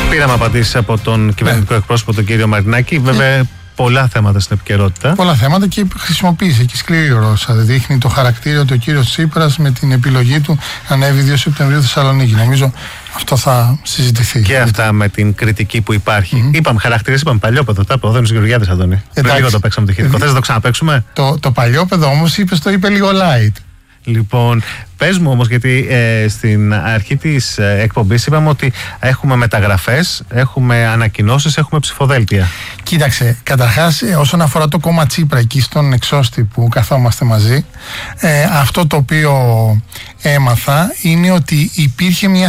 Πήραμε απαντήσεις από τον κυβερνητικό εκπρόσωπο, τον κύριο Μαρινάκη. Βέβαια, πολλά θέματα στην επικαιρότητα. Πολλά θέματα και χρησιμοποίησε και σκληρή γλώσσα. Δείχνει το χαρακτήριο ότι ο κύριος Τσίπρας με την επιλογή του ανέβει 2 Σεπτεμβρίου Θεσσαλονίκη. Νομίζω αυτό θα συζητηθεί. Και αυτά με την κριτική που υπάρχει. Είπαμε χαρακτήρες, είπαμε παλιόπαιδο. Τα είπε ο Δόνης Γεωργιάδης, Αντώνη. Πριν λίγο το παίξαμε το ηχητικό. Θες να το ξαναπαίξουμε? Το παλιόπαιδο όμως το είπε λίγο light. Λοιπόν, πες μου όμως, γιατί στην αρχή της εκπομπής είπαμε ότι έχουμε μεταγραφές, έχουμε ανακοινώσεις, έχουμε ψηφοδέλτια. Κοίταξε, καταρχάς όσον αφορά το κόμμα Τσίπρα εκεί στον εξώστη που καθόμαστε μαζί, αυτό το οποίο έμαθα είναι ότι υπήρχε μια